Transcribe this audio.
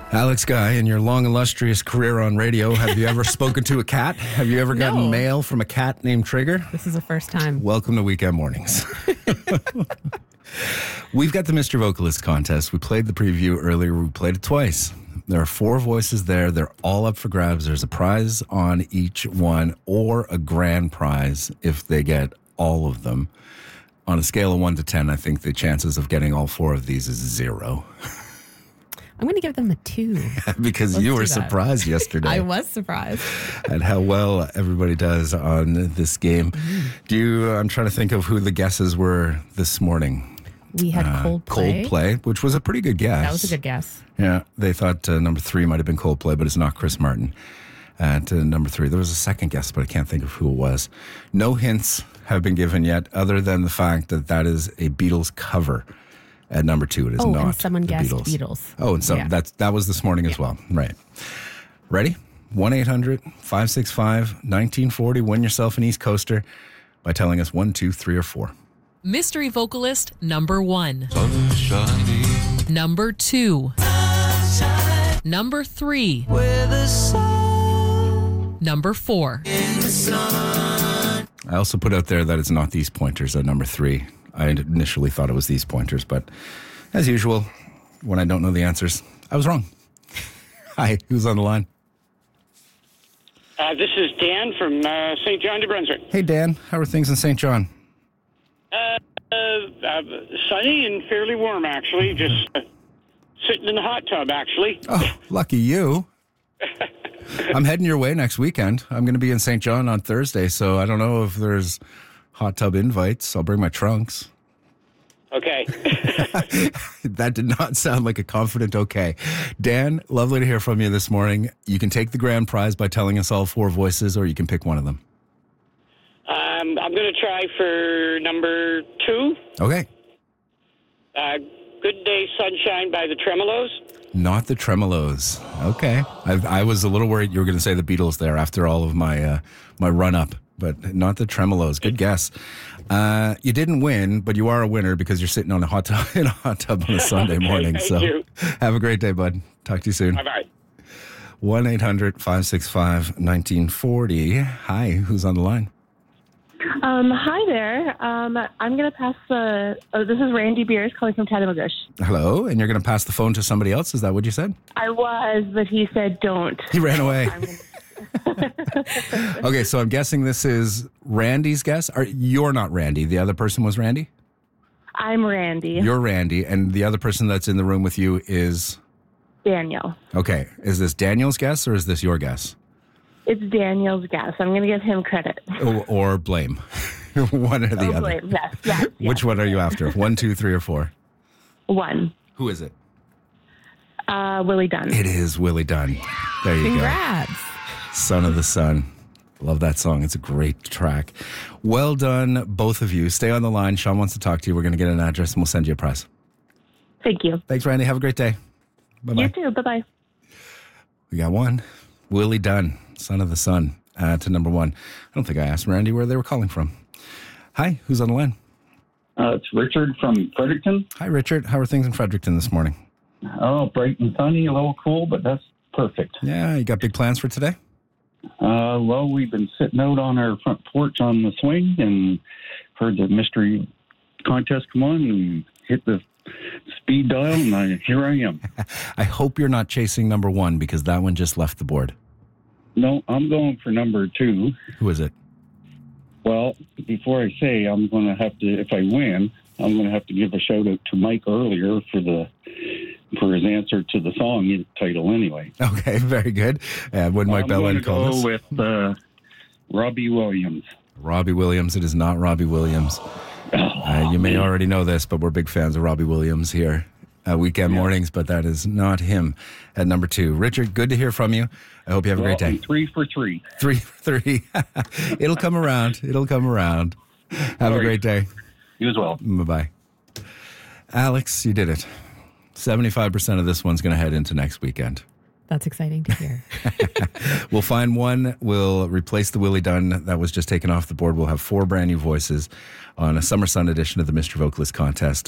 Alex Guy, in your long, illustrious career on radio, have you ever spoken to a cat? Have you ever gotten mail from a cat named Trigger? This is the first time. Welcome to Weekend Mornings. We've got the Mr. Vocalist contest. We played the preview earlier. We played it twice. There are 4 voices there. They're all up for grabs. There's a prize on each one or a grand prize if they get all of them. On a scale of 1 to 10, I think the chances of getting all 4 of these is 0. I'm going to give them a 2. Because you were surprised yesterday. I was surprised. At how well everybody does on this game. I'm trying to think of who the guesses were this morning. We had Coldplay. Coldplay, which was a pretty good guess. That was a good guess. Yeah, they thought number 3 might have been Coldplay, but it's not Chris Martin. At number 3, there was a second guess, but I can't think of who it was. No hints have been given yet, other than the fact that that is a Beatles cover. At number 2, it is not. And someone the guessed Beatles. Oh, and that was this morning as well. Right. Ready? 1-800-565-1940. Win yourself an East Coaster by telling us 1, 2, 3, or 4. Mystery vocalist number 1. Sunshiny. Number 2. Sunshine. Number 3. Where the sun. Number 4. In the sun. I also put out there that it's not these pointers at number 3. I initially thought it was these pointers, but as usual, when I don't know the answers, I was wrong. Hi, who's on the line? This is Dan from St. John, New Brunswick. Hey, Dan. How are things in St. John? Sunny and fairly warm, actually. Just sitting in the hot tub, actually. Oh, lucky you. I'm heading your way next weekend. I'm going to be in St. John on Thursday, so I don't know if there's hot tub invites. I'll bring my trunks. Okay. That did not sound like a confident okay. Dan, lovely to hear from you this morning. You can take the grand prize by telling us all 4 voices, or you can pick one of them. I'm going to try for number 2. Okay. Good Day Sunshine by the Tremolos. Not the Tremolos. Okay. I was a little worried you were going to say the Beatles there after all of my my run-up, but not the Tremolos. Good guess. You didn't win, but you are a winner because you're sitting on a hot tub on a Sunday morning. Thank so you. Have a great day, bud. Talk to you soon. Bye-bye. 1-800-565-1940. Hi, who's on the line? Hi there. I'm going to pass this is Randy Beers calling from Tattamagush. Hello, and you're going to pass the phone to somebody else? Is that what you said? I was, but he said don't. He ran away. Okay, so I'm guessing this is Randy's guess. You're not Randy. The other person was Randy? I'm Randy. You're Randy, and the other person that's in the room with you is? Daniel. Okay, is this Daniel's guess or is this your guess? It's Daniel's guess. I'm going to give him credit. Or blame. One or the other. Blame. Yes. Which one are you after? 1, 2, 3, or 4? 1. Who is it? Willie Dunn. It is Willie Dunn. There you Congrats. go. Son of the Sun. Love that song. It's a great track. Well done, both of you. Stay on the line. Sean wants to talk to you. We're going to get an address and we'll send you a prize. Thank you. Thanks, Randy. Have a great day. Bye-bye. You too. Bye-bye. We got one. Willie Dunn, Son of the Sun, to number 1. I don't think I asked Randy where they were calling from. Hi, who's on the line? It's Richard from Fredericton. Hi, Richard. How are things in Fredericton this morning? Oh, bright and sunny, a little cool, but that's perfect. Yeah, you got big plans for today? Well, we've been sitting out on our front porch on the swing and heard the mystery contest come on and hit the speed dial, and here I am. I hope you're not chasing number 1 because that one just left the board. No, I'm going for number 2. Who is it? Well, before I say, I'm going to have to, if I win, I'm going to have to give a shout out to Mike earlier for his answer to the song title anyway. Okay, very good. When Mike Bellin called us. I'm going to go with Robbie Williams. Robbie Williams. It is not Robbie Williams. You may already know this, but we're big fans of Robbie Williams here at Weekend Mornings, but that is not him at number 2. Richard, good to hear from you. I hope you have a great day. 3 for 3. 3 for 3. It'll come around. It'll come around. Have a great day. You as well. Bye-bye. Alex, you did it. 75% of this one's going to head into next weekend. That's exciting to hear. We'll find one. We'll replace the Willie Dunn that was just taken off the board. We'll have 4 brand new voices on a Summer Sun edition of the Mr. Vocalist contest.